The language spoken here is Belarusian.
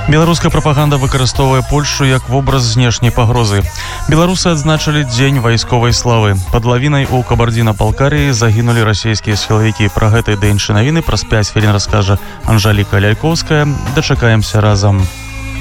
Беларуская прапаганда выкарыстоўвае Польшчу як вобраз знешняй пагрозы. Беларусы адзначылі дзень вайсковай славы. Пад лавінай у Кабардзіна-Балкарыі загінулі расійскія сілавікі. Пра гэта і да іншыя навіны праз 5 хвілін раскажа Анжаліка Лялькоўская. Дачакаемся разам.